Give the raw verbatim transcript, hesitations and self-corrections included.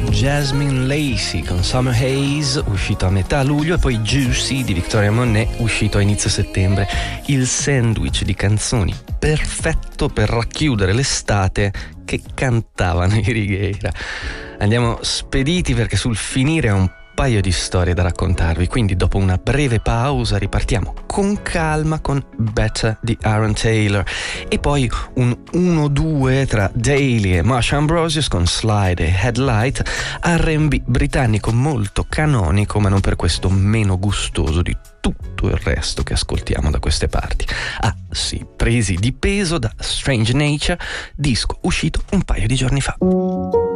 Jasmine Lacey con Summer Haze, uscito a metà luglio, e poi Juicy di Victoria Monet, uscito a inizio settembre. Il sandwich di canzoni perfetto per racchiudere l'estate che cantavano i Righeira. Andiamo spediti perché sul finire è un paio di storie da raccontarvi, quindi dopo una breve pausa ripartiamo con calma con Better di Aaron Taylor e poi un uno due tra Daly e Marsha Ambrosius con Slide e Headlight, R and B britannico molto canonico ma non per questo meno gustoso di tutto il resto che ascoltiamo da queste parti. Ah sì, presi di peso da Strange Nature, disco uscito un paio di giorni fa.